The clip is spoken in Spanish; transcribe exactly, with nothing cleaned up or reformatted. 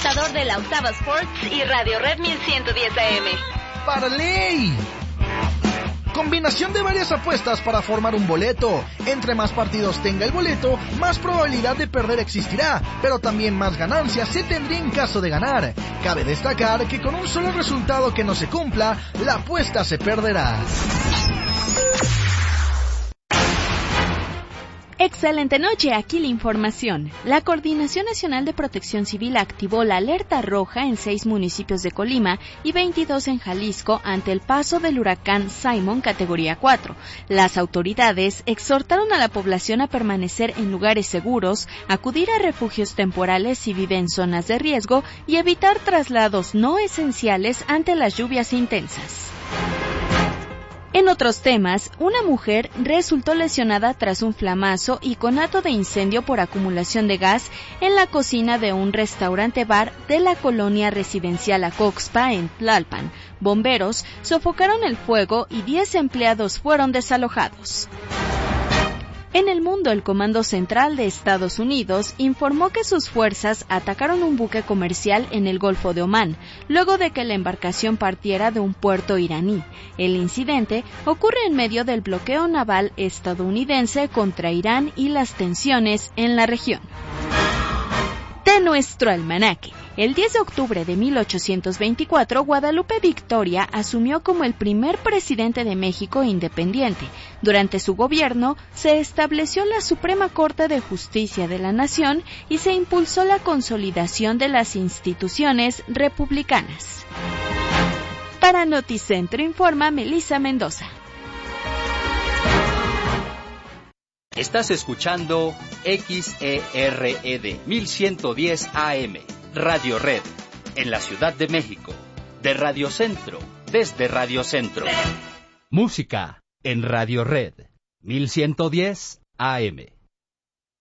presentador de la Octava Sports y Radio Red mil ciento diez A M. ¡Para ley! Combinación de varias apuestas para formar un boleto. Entre más partidos tenga el boleto, más probabilidad de perder existirá, pero también más ganancias se tendría en caso de ganar. Cabe destacar que con un solo resultado que no se cumpla, la apuesta se perderá. Excelente noche, aquí la información. La Coordinación Nacional de Protección Civil activó la alerta roja en seis municipios de Colima y veintidós en Jalisco ante el paso del huracán Simon categoría cuatro. Las autoridades exhortaron a la población a permanecer en lugares seguros, acudir a refugios temporales si vive en zonas de riesgo y evitar traslados no esenciales ante las lluvias intensas. En otros temas, una mujer resultó lesionada tras un flamazo y conato de incendio por acumulación de gas en la cocina de un restaurante-bar de la colonia residencial Acoxpa en Tlalpan. Bomberos sofocaron el fuego y diez empleados fueron desalojados. En el mundo, el Comando Central de Estados Unidos informó que sus fuerzas atacaron un buque comercial en el Golfo de Omán, luego de que la embarcación partiera de un puerto iraní. El incidente ocurre en medio del bloqueo naval estadounidense contra Irán y las tensiones en la región. De nuestro almanaque. El diez de octubre de mil ochocientos veinticuatro, Guadalupe Victoria asumió como el primer presidente de México independiente. Durante su gobierno, se estableció la Suprema Corte de Justicia de la Nación y se impulsó la consolidación de las instituciones republicanas. Para Noticentro informa Melissa Mendoza. Estás escuchando X E R E D mil ciento diez A M. Radio Red, en la Ciudad de México, de Radio Centro, desde Radio Centro. Música en Radio Red, mil ciento diez A M.